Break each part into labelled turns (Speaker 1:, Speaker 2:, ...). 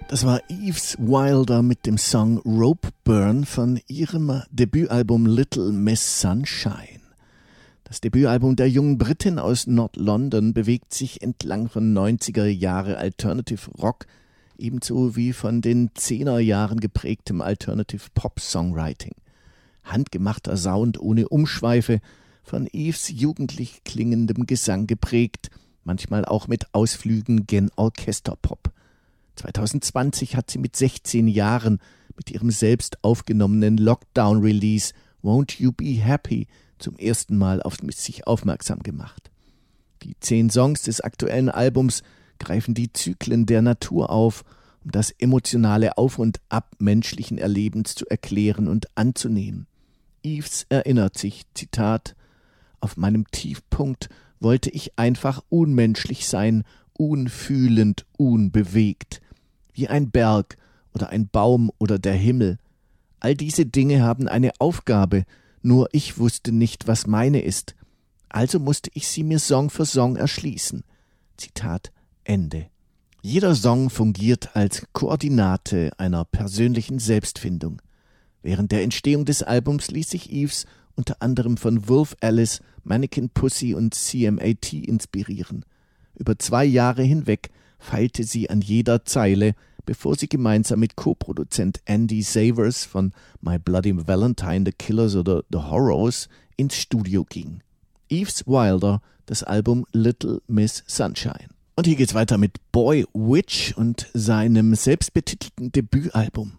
Speaker 1: Das war Eves Wilder mit dem Song Rope Burn von ihrem Debütalbum Little Miss Sunshine. Das Debütalbum der jungen Britin aus Nord-London bewegt sich entlang von 90er Jahre Alternative Rock, ebenso wie von den 10er Jahren geprägtem Alternative Pop Songwriting. Handgemachter Sound ohne Umschweife, von Eves jugendlich klingendem Gesang geprägt, manchmal auch mit Ausflügen gen Orchesterpop. 2020 hat sie mit 16 Jahren mit ihrem selbst aufgenommenen Lockdown-Release Won't You Be Happy zum ersten Mal auf sich aufmerksam gemacht. Die 10 Songs des aktuellen Albums greifen die Zyklen der Natur auf, um das emotionale Auf und Ab menschlichen Erlebens zu erklären und anzunehmen. Eves erinnert sich, Zitat, »Auf meinem Tiefpunkt wollte ich einfach unmenschlich sein, unfühlend, unbewegt, wie ein Berg oder ein Baum oder der Himmel. All diese Dinge haben eine Aufgabe, nur ich wusste nicht, was meine ist. Also musste ich sie mir Song für Song erschließen.« Zitat Ende. Jeder Song fungiert als Koordinate einer persönlichen Selbstfindung. Während der Entstehung des Albums ließ sich Eves unter anderem von Wolf Alice, Mannequin Pussy und CMAT inspirieren. Über 2 Jahre hinweg feilte sie an jeder Zeile, bevor sie gemeinsam mit Co-Produzent Andy Savers von My Bloody Valentine, The Killers oder The Horrors ins Studio ging. Eves Wilder, das Album Little Miss Sunshine. Und hier geht's weiter mit Boy Witch und seinem selbstbetitelten Debütalbum.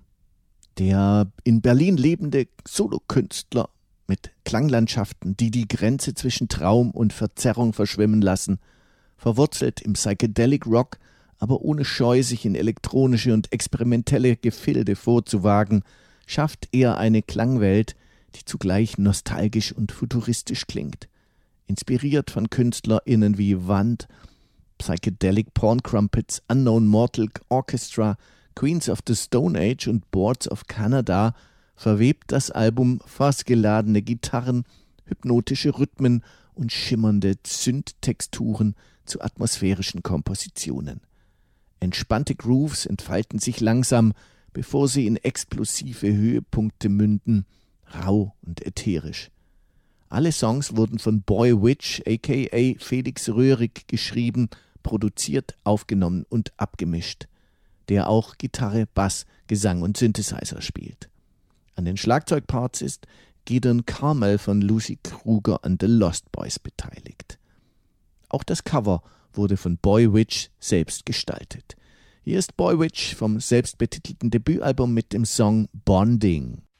Speaker 1: Der in Berlin lebende Solokünstler mit Klanglandschaften, die die Grenze zwischen Traum und Verzerrung verschwimmen lassen, verwurzelt im Psychedelic Rock, aber ohne Scheu, sich in elektronische und experimentelle Gefilde vorzuwagen, schafft er eine Klangwelt, die zugleich nostalgisch und futuristisch klingt. Inspiriert von KünstlerInnen wie Wand, Psychedelic Porn Crumpets, Unknown Mortal Orchestra, Queens of the Stone Age und Boards of Canada verwebt das Album fassgeladene Gitarren, hypnotische Rhythmen und schimmernde Synth-Texturen zu atmosphärischen Kompositionen. Entspannte Grooves entfalten sich langsam, bevor sie in explosive Höhepunkte münden, rau und ätherisch. Alle Songs wurden von Boy Witch aka Felix Röhrig geschrieben, produziert, aufgenommen und abgemischt, der auch Gitarre, Bass, Gesang und Synthesizer spielt. An den Schlagzeugparts ist Gideon Carmel von Lucy Kruger and the Lost Boys beteiligt. Auch das Cover wurde von Boy Witch selbst gestaltet. Hier ist Boy Witch vom selbstbetitelten Debütalbum mit dem Song Bonding.